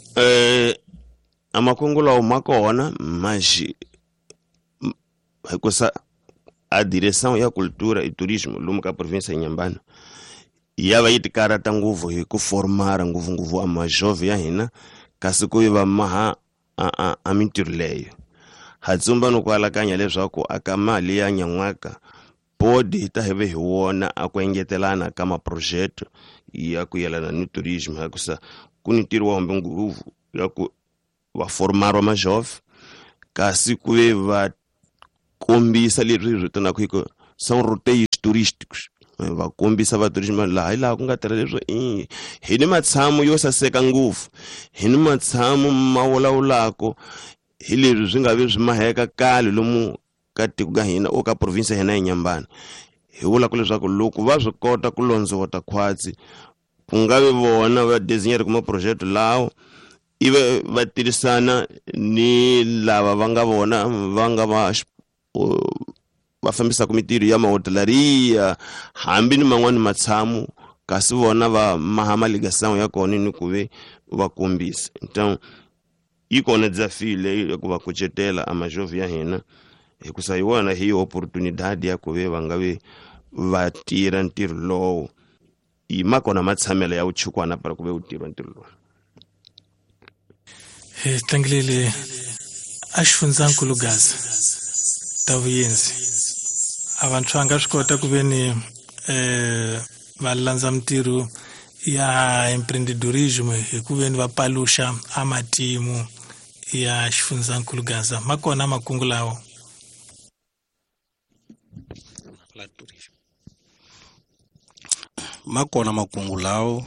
a makungu lawa ma kona maji hikusa a direção ya cultura e turismo lomu ka province ya Nyambane ya va yi tikarata nguvu hi ku formara nguvu a majove ya hina kasi ku va maha a mintirho leyo ha tsumba no kwalakanya leswaku aka mali ya nyan'waka bodi ta heve hi wona a ku engetelana ka maproject ya ku yelana ni turismo hikusa ku ni ntirho wa hombe nguvu ya ku va formar ma jovem kasi ku ve va kombisa leswi vitanaka hi ku são roteiros turísticos va kombisa va turismo laha ku nga tirha leswo hi ni matshamo yo saseka ngopfu hi ni matshamo ma wulawulako hi leswi swi nga ve swi maheka kale lomu ka tiko ka hina o ka province ya hina ya Nyambane hi vula ku leswaku loko va swi kota ku londzota Khwatsi ku nga ve vona va designer kuma project lawo ive va tirhisana ni lava va nga vona va nga va fambisaka mitirho ya mahotelaria hambi ni man'wani matshamo kasi vona va maha maligasango ya kona ni ku ve va kombisa então yi kona dzafile ku va kucetela amajovi ya hina hikusa hi wona hi opportunity ya ku ve va nga ve va tirha ntirho lowo yi makona matshamelo ya uchukwana para ku ve u tirha ntirho lowo. Tlangilele a xifundzakulu Gaza ta vuyenzi a vantshwa nga swi kota ku ve ni va landza mintirho ya empreendedorismo hi ku ve ni va paluxa a matimu ya xifundzakulu Gaza ma kona makungu lawo. Ma kona makungu lawo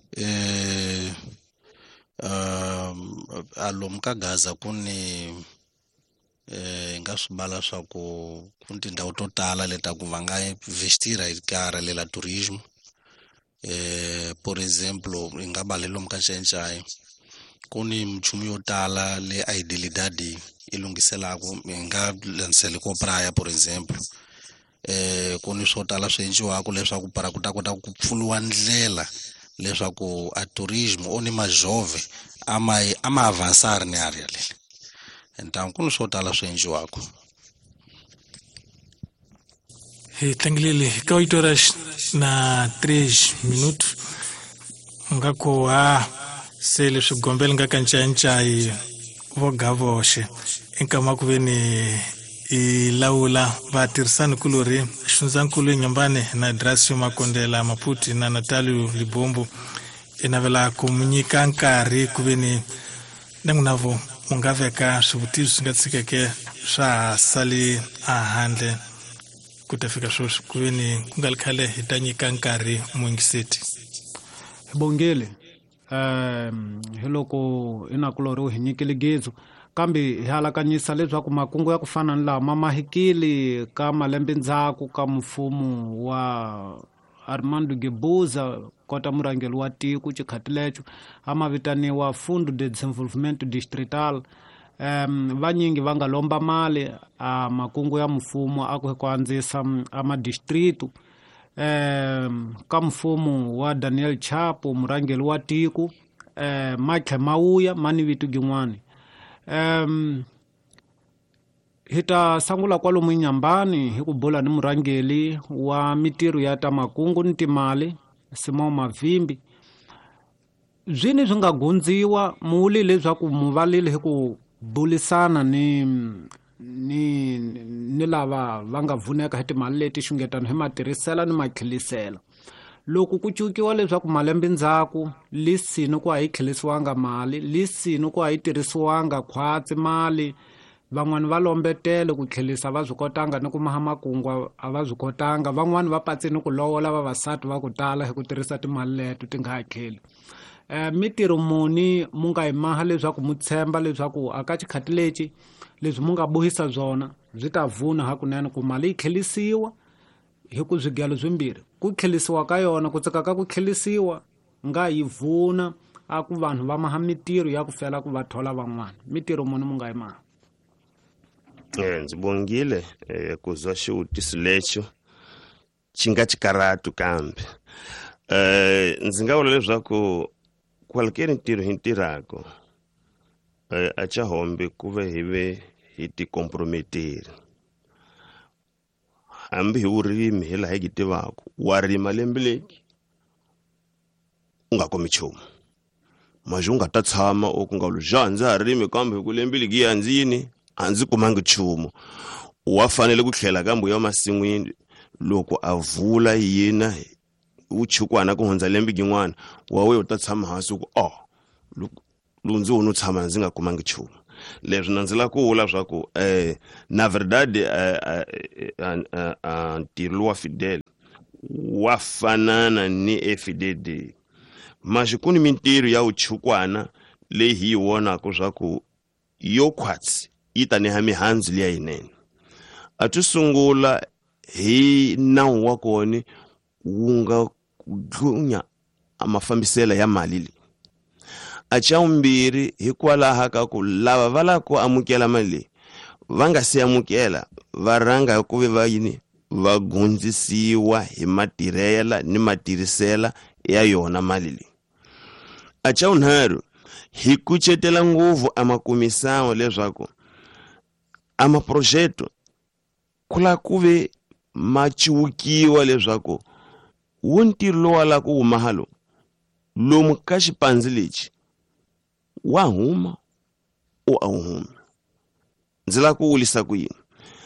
a lomu ka Gaza ku ni nga swi bala swa ku ni tindhawu to tala leta ku va nga investira hi karhi la turismo por exemplo hi nga bale lomu ka Nchenchayi ku ni minchumu yo tala le Aidelidadi yi lunghiselaku hi nga lansele ko Praia por exemplo ku ni swo tala swi endliwaka leswaku para ku ta kota ku pfuriwa ndlela leswaku a turismo o ni majove ama avanzar ni area lele então ku ni swo tala swi endliwaka. Tlangilele ka 8 horas na 3 minutos nga ko se leswi gombela nga ka Nchenchayi vo gavoxe enkama ku ve ni i lawula vatirhisani kulori xifundzankulu Nyambane na Drasio Makondela Maputi na Natalio Libombo navela ku mu nyika nkarhi ku ve ni nangunavo mu nga veka swivutiso swi nga tshikeke swa sali a handle ku ta fika sweswi ku ve ni ku nga khale hi ta nyika nkarhi muingiseti. Bongele hi loko inakulori hi nyikile gezo kambe hi halakanyisa leswaku makungu ya ku fana ni lama mahikili ka malembe ndzhaku ka mfumo wa Armando Guebuza kota murangeli wa tiko chikhatilecho amavitaniwa Fundo de Desenvolvimento Distrital vanyingi va nga lomba mali a makungu ya mfumo aku ku andzisa amadistritu ka mfumo wa Daniel Chapo murangeli wa tiko Michael Mauya mani vitu gin'wani hita sangula kwalomu Nyambani hi ku bula ni murangeli wa mitirho ya ta makungu ni timali Simon Mavimbi zwini swi nga gundziwa muli leswaku muvalile hi ku bulisana ni lava va nga vuneka hi timali leti xungetano hi matirhisela ni makhilisela loko ku cukiwa leswaku malembe ndzhaku lisini ku hayi khilisiwanga mali lisini ku hayi tirhisiwanga Khwatsi mali van'wani va lombetele ku tlhelisa va swi kotanga ni ku maha makungu a va swi kotanga van'wani va patsini ku lowola vavasati va ku tala hi ku tirhisa timali leto ti nga hakeli mitirho muni mu nga yi maha leswaku mu tshemba leswaku aka chikhati lexi leswi mu nga bohisa byona byi ta vuna hakunene ku mali yi tlhelisiwa hi ku zwigelo swimbirhi ku tlhelisiwa ka yona ku tsaka ka ku tlhelisiwa nga yi vuna a ku vanhu va maha mitirho ya ku fela ku va thola van'wana mitirho muni mu nga yi maha. Ndzi bongile ku zwa xivutiso lexo xi nga xikarhatu kambe ndzi nga vula leswaku kwalquier ntirho hi ntirhako a cha hombe ku ve hi ti comprometeri hambi hi vurimi hi laha hi tivaka wa rima lembe leki u nga komi nchumu maji u nga ta tshama u ku nga lu ndzi ha rimi kambe hi ku lembe leki ya ndzini a ndzi kumangi nchumu wa fanele ku tlhela kambe ya masin'wini loko a vula yena uchukwana ku hundza lembe gin'wana wa we u ta tshama hansi ku lundzi wu no tshama ndzi nga kumangi nchumu. Leswi na ndzi la ku vula swa ku na verdade ntirho wa Fidel wa fanana ni FDD, mas ku ni mintirho ya uchukwana leyi hi vonaka swa ku yo khwatsi yi ta neha mihandzu liya yinene. A ti sungula hi nawu wa kona wu nga dlunya a mafambiselo ya mali leyi. A cha vumbirhi hikwalaho ka ku lava va lava ku amukela mali leyi va nga si amukela va rhanga hi ku ve va yini va gondzisiwa hi matirhela ni matirhisela ya yona mali leyi. A cha vunharhu hi kucetela ngopfu amakomisano leswaku amaprojekto ku la ku ve ma ciwukiwa leswaku wu ntirho lowu wa la ku huma lomu ka xipandzi lexi wa huma o a wu humi. Ndzi la ku wulisa ku yini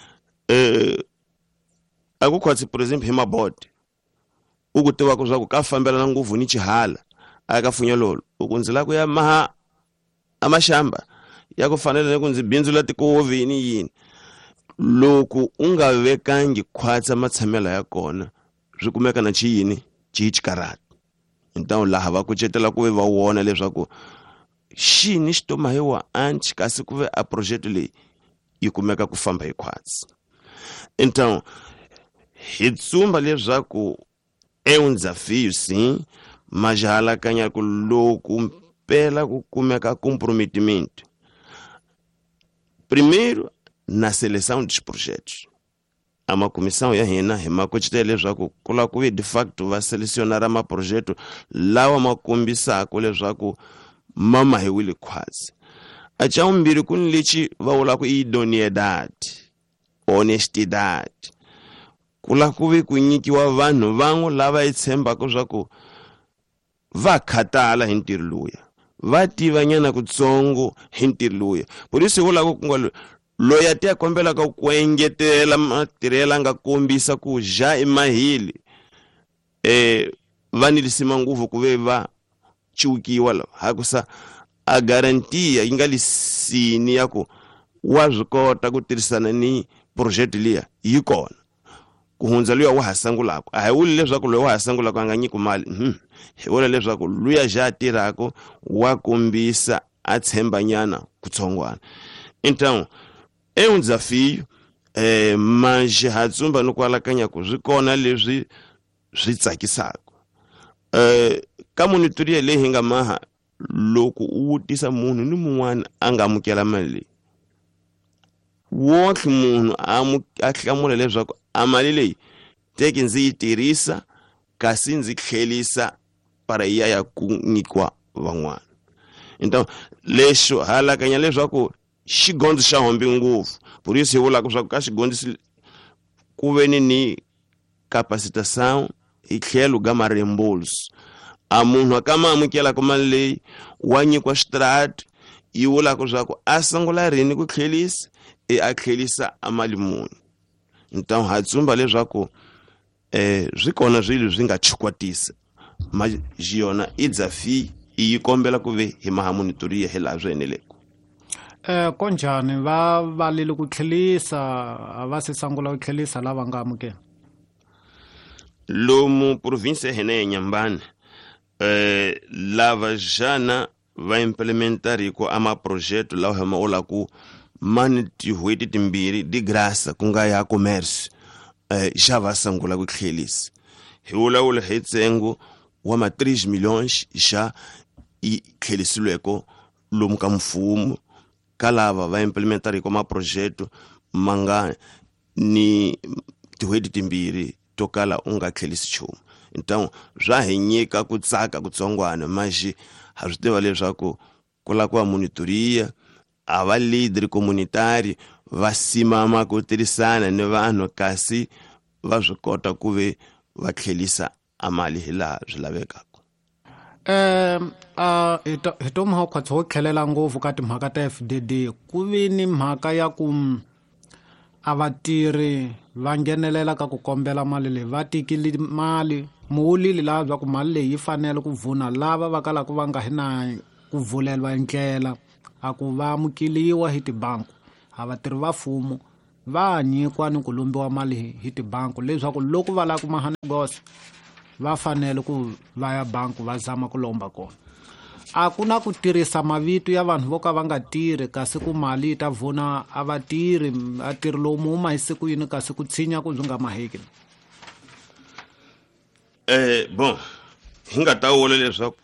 a ku khwatsi for example hi mabodi u ku tiva ku swa ku ka fambelana ngopfu ni chihala a ka funyelolo u ku ndzi la ku ya maha amaxamba ya ku fanele ku ndzi bindzula tikovi ni yini. Loko u nga vekangi khwatsa matshamela ya kona swi kumeka na chiyini chikarata. Então laha va kucetela ku ve va wona leswaku xini xi to mahiwa anchi kasi ku ve a project leyi yi kumeka ku famba hi khwatsi. Então hi tsumba leswaku desafio sim, mas halakanya ku loko mpela ku kumeka comprometimento primeiro na seleção dos projetos. A comissão ya hina hi makucetela leswaku ku la ku ve de facto va selecionar ma projeto lawa ma kombisaka leswaku ma mahiwile khwatsi. A cha vumbirhi ku ni lexi va vula ku idoneidade, honestidade. Ku la ku ve ku nyikiwa vanhu van'we lava yi tshembaka swa ku va khatala hi ntirho luya, va tiva nyana kutsongo hi ntirho luya. Polisi vula ku nga loyi a ti ya kombela ka ku engetela matirhelo nga kombisa ku ja imahili va nilisima ngopfu ku ve va ciwukiwa lava hakusa a garantiya yi nga lisini ya ku wa swi kota ku tirhisana ni project liya yi kona ku hundza luya wa ha sangulaka. A hi vuli leswaku loyi wa ha sangulaka a nga nyiki mali, hi vula leswaku luya ja tirhaka wa kombisa a tshembanyana kutsongwana. Então desafio mas ha tsumba ni kwalakanya ku swi kona leswi swi tsakisaka. Ka monitoria leyi hi nga maha loko u vutisa munhu ni mun'wana a nga amukela mali leyi wonke munhu a hlamula leswaku a mali leyi teki ndzi yi tirhisa kasi ndzi tlhelisa para ya ku nyikiwa van'wana. Então leswo halakanya leswaku xigondzo xa hombi ngopfu polisi yi vulaka swa ku ka xigondzo ku ve ni capacitação hi tlhelo ga ma-reembolso. A munhu a ka ma amukelaka mali leyi wa nyikiwa xitrato yi vulaka swa ku a sungula rini ku tlhelisa a tlhelisa a mali muni. Então ha tsumba leswaku swi kona swilo swi nga chikwatisa ma yona desafio yi kombela ku ve hi maha monitoria hi laha swi eneleke. Konjani va valile ku tlhelisa a va se sangula ku tlhelisa lava nga amukela lomu province hina ya Nyambane lava jana va implementariko ama project lawa hema ola ku mani tihweti timbirhi di grasa ku nga ya commerce xa va sangula ku tlhelisa. Hi vula hi tsengo wa ma 3 milhões xa i tlhelisilweko lomu ka mfumo ka lava va implementariko ma project manga ni tihweti timbirhi to kala u nga tlhelisi nchumu. Então swa hi nyika ku tsaka kutsongwana mas ha swi tiva leswaku ku la ku monitoria a va leader communitari va simama ku tirhisana ni vanhu kasi va swi kota ku ve va tlhelisa a mali hi laha swi lavekaka. Hi to maha khwatsi wo tlhelela ngopfu ka timhaka ta FDD ku vi ni mhaka ya ku a vatirhi va nghenelela ka ku kombela mali leyi va tikile mali muwulili laha bya ku mali leyi yi fanele ku vhuna lava va kalaka va nga hi na ku vuleliwa ndlela a ku va amukeliwa hi tibanku a vatirhi va mfumo va nyikiwa ni ku lombiwa mali hi tibanku leswaku loko va lava ku maha negoce va fanele ku va ya banku va zama ku lomba kona. A ku na ku tirhisa mavito ya vanhu vo ka va nga tirhi kasi ku mali yi ta vuna a vatirhi atirhi lowu mu huma hi siku yini kasi ku tshinya ku byi nga maheki. Bon hi nga ta vula leswaku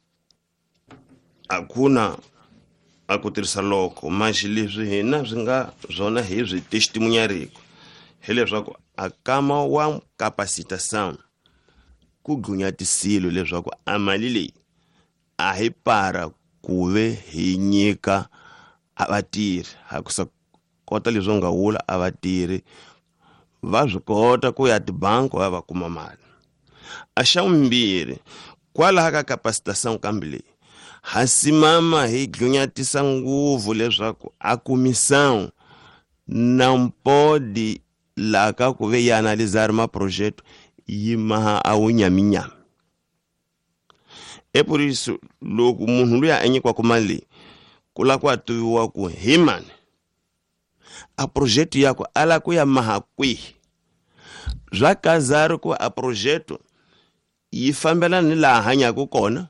a ku na a ku tirhisa loko maxi leswi hina swi nga byona hi byi testimunyariko hileswaku a kama wa capacitação ku gunyatisilo leswaku a mali leyi a hi para ku ve hi nyika a vatirhi ha ku sa kota leswo nga vula a vatirhi va swi kota ku ya tibanki va kuma mali. A xa vumbirhi kwalaha ka capacitação kambe leyi ha simama hi glunyatisa nguvu leswaku a comissão não pode lá ka ku ve yi analisar ma projeto yi maha a wu nyaminyami. Por isso loko munhu luya a nyikiwaka mali leyi ku la ku a tiviwa ku hi mani a projeto yako a la ku ya maha kwihi bya kazari ku a projeto yi fambelana ni laha hanyaka kona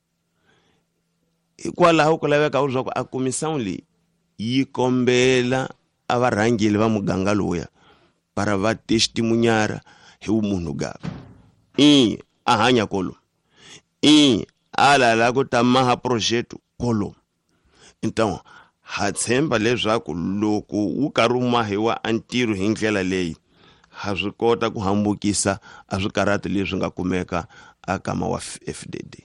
hikwalaho ku laveka leswaku a comissão leyi yi kombela a varhangeli va muganga loya para va testimunyara hi vumunhu gava a hanya kolomu a lala ku ta maha projeto kolomu. Então ha tshemba leswaku loko wu karhi wu mahiwa a ntirho hi ndlela leyi ha swi kota ku hambukisa a swikarhati leswi nga kumeka a kama wa FDD.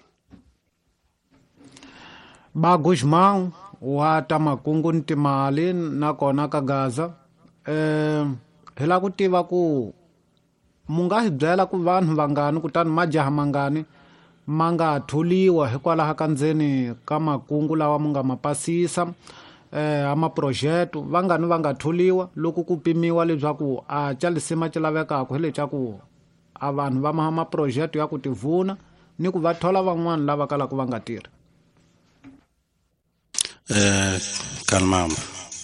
Ba Guzmão wa ta makungu ni timali na kona ka Gaza hi la ku tiva ku mu nga hi byela ku vanhu vangani kutani majaha mangani ma nga tholiwa hikwalaho ka ndzeni ka makungu lawa mu nga ma pasisa a maprojeto vangani va nga tholiwa loko ku pimiwa leswaku a calisima ci lavekaka hi lecaku a vanhu va maha maprojeto ya ku tivuna ni ku va thola van'wana lava kalaka va nga tirhi. Kalmamba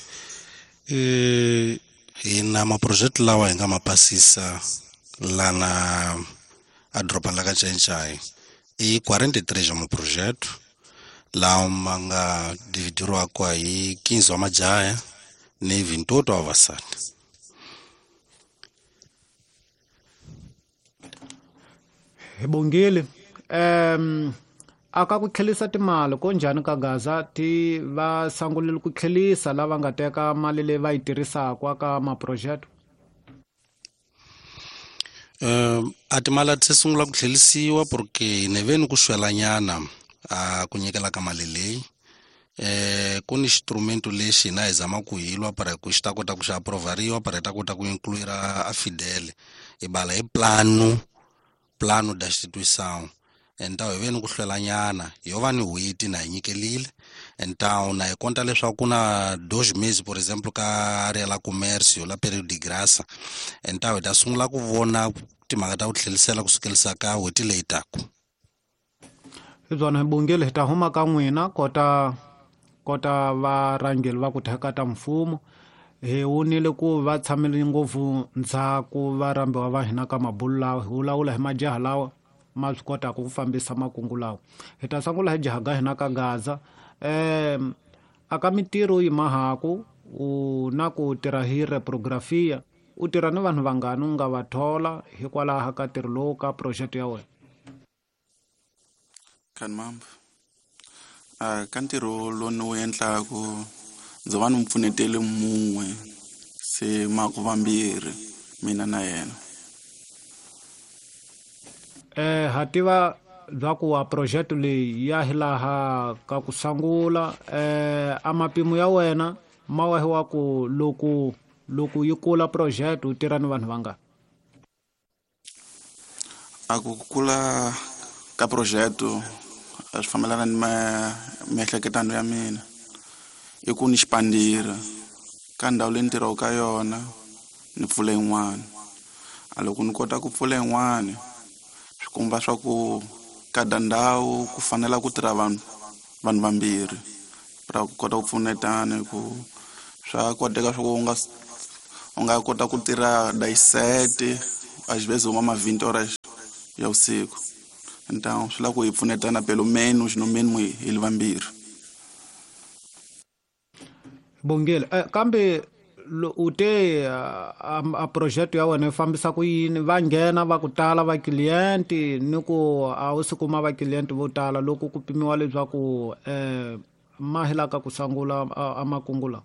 hina maprojeto lawa hi nga ma pasisa lana a dropa la ka Chaichai i 43 ya maprojeto lawa ma nga dividiriwaka hi 15 wa majahaya ni 28 wa vavasati. Hi bongile aka ku tlhelisa timali ko njhani ka Gaza ti va sangulele ku tlhelisa lava nga teka mali leyi va yi tirhisaka ka maprojeto. A timali ti sungula ku tlhelisiwa porque ne veni ku swelanyana a ku nyikela ka mali leyi ku ni instrumento lexi hina hi zama ku hilwa para ku xi ta kota ku xi aprovariwa para hi ta kota ku incluira a Fidel hi bala hi plano da instituição. Então hi veni ku hlwelanyana yo va ni witi na hi nyikelile então na hi konta leswaku ku na 2 meses por exemplo ka area la comércio la período de graça então hi ta sungula ku vona timhaka ta ku tlhelisela ku sukelisa ka hweti leyi taka. Hi byona hi bongile hi ta huma ka n'wina kota varhangeli va ku theka ta mfumo hi wunile ku va tshamile ngopfu ndzhaku varambiwa va hina ka mabulu lawa hi vulavula hi majaha lawa ma swi kotaka ku fambisa makungu lawa. Hi ta sungula hi jahaga hina ka Gaza aka mintirho yi mahaku u na ku tirha hi reprografia u tirha ni vanhu vangani u nga va thola hikwalaho ka tirho lowu ka project ya wena. Kanmamba ka ntirho lowu ni wu endlaku ndzi va ni mpfuneteli mun'we se maku vambirhi mina na yena. Ha tiva bya ku wa project leyi ya hilaha ka ku sangula a mapimo ya wena ma wahiwa ku loko yi kula project u tirha ni vanhu vangani. A ku kula ka project a swi fambelana ni miehleketano ya mina i ku ni xipandira ka ndhawu leyi ni tirhaka ka yona ni pfula yin'wana a loko ni kota ku pfula yin'wana swi komba swa ku ka ndhawu ku fanela ku tirha vanhu vanhu vambirhi para ku kota ku pfunetana ku swa koteka swa ku u nga kota ku tirha dayisete às vezes uma 20 horas ya usiku. Então swi la ku hi pfunetana pelo menos no mínimo hi li vambirhi. Bongile kambe u te a project ya wena yi fambisa ku yini? Va nghena va ku tala va clienti ni ku a wu si kuma va clienti vo tala loko ku pimiwa leswaku ma helaka ku sungula a makungula?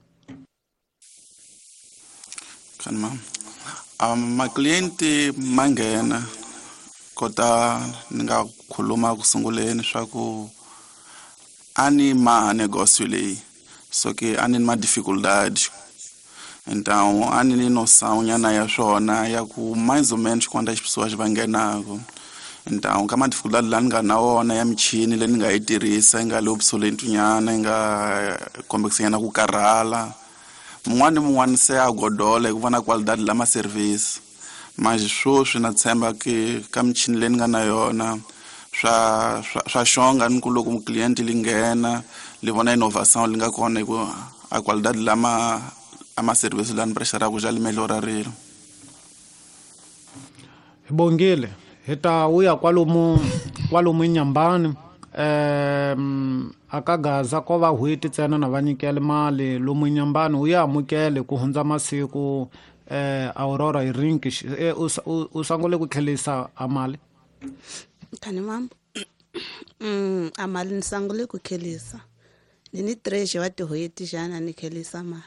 Kan ma clienti ma nghena kota ni nga khuluma ku sunguleni swa ku a ni ma negócio leyi so que a ni ma dificuldade. Então a ni noção nyana ya swona ya ku mais ou menos quantas pessoas vão ngenako. Então kama dificuldade la ni nga na wona ya michini leyi ni nga yi tirhisa yi nga le obsolete nyana yi nga kombekisa nyana ku karhala. Mun'wani se a godola hi ku vona qualidade la ma service. Mas sweswi na tshemba ke ka michini leyi ni nga na yona swa xonga ni ku loko mu client li nghena li vona innovação li nga kona hi ku a qualidade lama ama service la ni pressure ku ja li melhorarile. Bongile hi ta uya kwalomu Nyambani aka Gaza ko va hwiti ntsena na va nyikele mali lomu Nyambani u ya amukele ku hundza masiku Aurora Irinki u sangule ku tlhelisa a mali? Kani mambo a mali ni sangule ku khelisa ni 3 wa tihweti xana ni khelisa mali.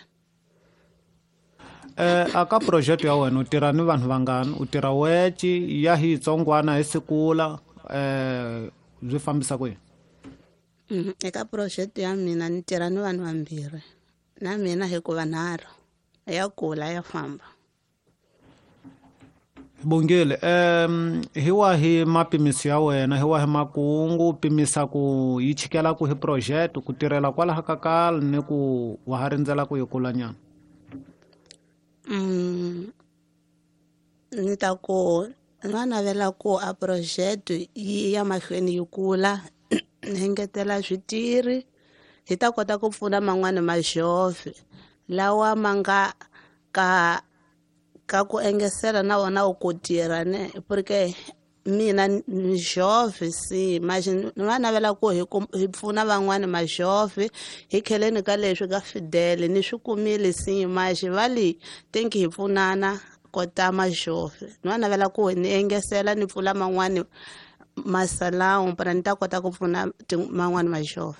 Aka project ya wena u tirha ni vanhu vangani? U tirha weci ya hi tsongwana hi sikula byi fambisa ku yini? Eka project ya mina ni tirha ni vanhu vambirhi na mina hikuva nharhu ya kula ya famba. Bongile hi wahi mapimiso ya wena, hi wahi makungu pimisa ku yi chikela ku hi project ku tirhela kwalaha ka kala ni ku wa ha rindzela ku yi kula nyana? Ni ta ku ni va navela ku a project yi ya mahlweni yi kula ni engetela switirhi hi ta kota ku pfuna man'wani maxofe lawa ma nga ka ku engesela na wona u ku tirha ne porque mina maxofe si manje ni va navela ku hi pfuna van'wani maxofe hi kheleni ka leswi ka Fidele ni swi kumile si manje vali tenki hi pfunana kota maxofe ni va navela ku ni engesela ni pfula man'wani masalawu para ni ta kota ku pfuna man'wani maxofe.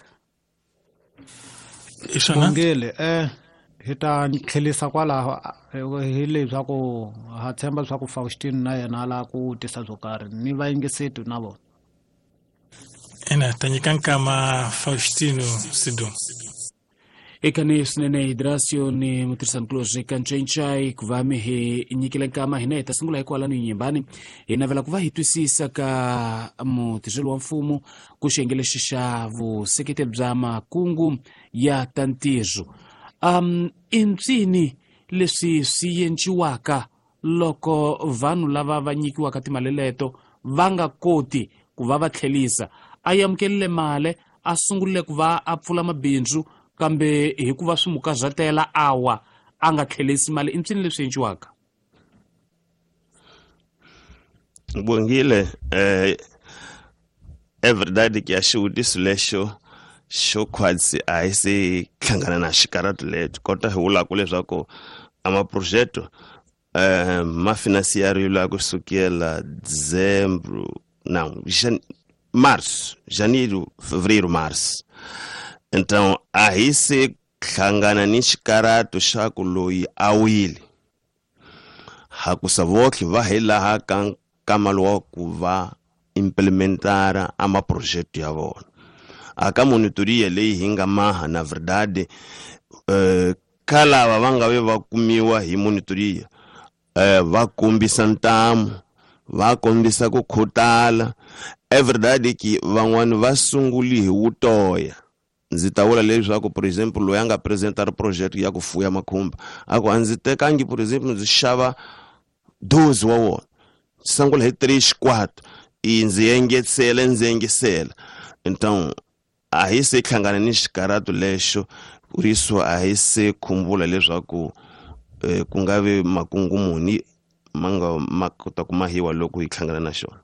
Bongile hi ta tlhelisa kwalaho hi leswaku ha tshemba leswaku Faustine na yena a lava ku tisa byo karhi ni vayingiseti na vona. Ena ta nyika nkama Faustino Sido. Eka ni swinene Hydracio ni mutirhisankulu eka Nchenchai ku va mi hi nyikile nkama hina hi ta sungula hi kwalano Nyembani hi navela ku va hi twisisa ka mutirheli wa mfumo ku xiyenge xa vuseketeri bya makungu ya ta ntirho. I ncini leswi swi endliwaka loko vanhu lava va nyikiwaka timali leto va nga koti ku va tlhelisa? A amukelile mali a sungulile ku va a pfula mabindzu kambe hikuva swi mukazatela awa a nga tlhelisi mali. I ncini leswi endliwaka? Bongile everydade que a xivutiso lexo xo khwatsi a hi se hlangana na xikarati leto kota hi vulaka leswaku amaprojekto ma financiariwa kusukela Dezembro Março, Janeiro, Fevereiro, Março. Então a hi se hlangana ni xikarato xa ku loyi a wile hakusa votlhe va hi laha ka nkama wa ku va implementara amaprojekto ya vona. Aka monitoria leyi hi nga maha na verdade ka lava va nga ve va kumiwa hi monitoria va kombisa ntamu, va kombisa ku khotala. É verdade que van'wani va sunguli hi wutoya. Ndzi ta vula leswaku por exemplo loyi a nga apresentar projeto ya ku fuya makhumba ako a ndzi tekangi por exemplo ndzi xava 12 wa wona, sungula hi 3 4 i ndzi engesela. Então a hi se hlangana ni xikarato lexo riso a hi se khumbula leswaku ku nga ve makungu muni ma kota ku mahiwa loko hi hlangana na xona.